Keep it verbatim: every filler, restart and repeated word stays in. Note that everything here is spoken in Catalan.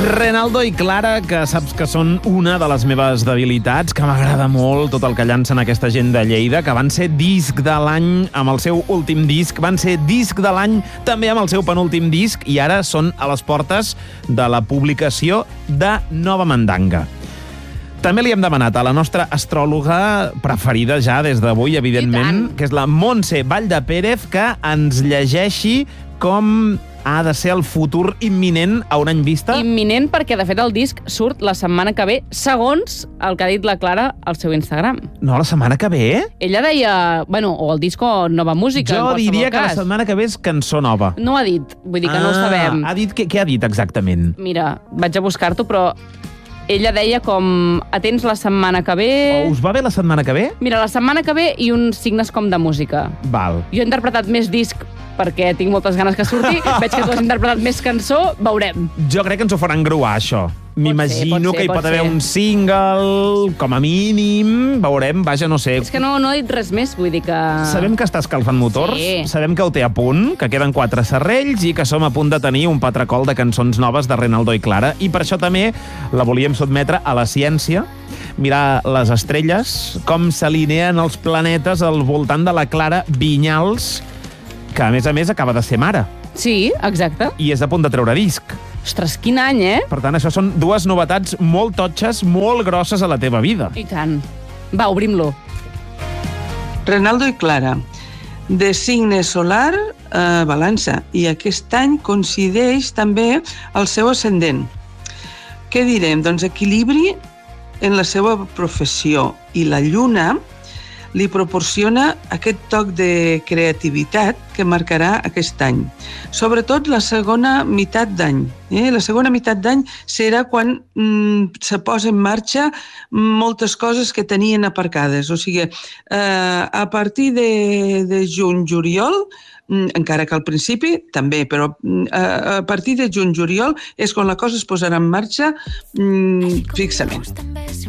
Renaldo i Clara, que saps que són una de les meves debilitats, que m'agrada molt tot el que llancen aquesta gent de Lleida, que van ser disc de l'any amb el seu últim disc, van ser disc de l'any també amb el seu penúltim disc, i ara són a les portes de la publicació de Nova Mandanga. També li hem demanat a la nostra astròloga preferida ja des d'avui, evidentment, que és la Montse Valldepérez, que ens llegeixi com ha de ser el futur imminent a un any vista. Imminent perquè, de fet, el disc surt la setmana que ve, segons el que ha dit la Clara al seu Instagram. No, la setmana que ve? Ella deia, bueno, o el disc o nova música, jo en qualsevol diria que cas. la setmana que ve és cançó nova. No ho ha dit, vull dir que ah, no ho sabem. Ha dit, què, què ha dit exactament? Mira, vaig a buscar-t'ho, però ella deia com, atents la setmana que ve... O us va bé la setmana que ve? Mira, la setmana que ve i uns signes com de música. Val. Jo he interpretat més disc perquè tinc moltes ganes que surti. Veig que tu has interpretat més cançó, veurem. Jo crec que ens ho faran gruar, això. M'imagino que hi pot, pot haver ser. un single, com a mínim, veurem, vaja, no sé. És que no, no he dit res més, vull dir que... Sabem que està escalfant motors, sí. Sabem que ho té a punt, que queden quatre serrells i que som a punt de tenir un patracol de cançons noves de Renaldo i Clara, i per això també la volíem sotmetre a la ciència, mirar les estrelles, com s'alineen els planetes al voltant de la Clara Vinyals, que a més a més acaba de ser mare. Sí, exacte. I és a punt de treure disc. Ostres, quin any, eh? Per tant, això són dues novetats molt totxes, molt grosses a la teva vida. I tant. Va, obrim-lo. Renaldo i Clara, de signe solar a Balança, i aquest any coincideix també el seu ascendent. Què direm? Doncs equilibri en la seva professió, i la lluna li proporciona aquest toc de creativitat que marcarà aquest any. Sobretot la segona meitat d'any. Eh? La segona meitat d'any serà quan mm, se posa en marxa moltes coses que tenien aparcades. O sigui, eh, a partir de, de juny-juliol, encara que al principi també, però a partir de juny-juliol és quan la cosa es posarà en marxa mm, fixament.